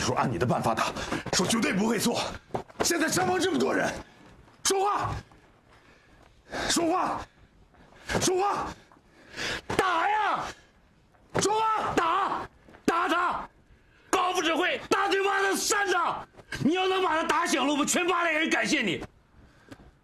说按你的办法打，说绝对不会错。现在伤亡这么多人，说话，说话，说话，打呀！说话，打他！高副指挥，大嘴巴子扇他！你要能把他打醒了，我们全巴连人感谢你。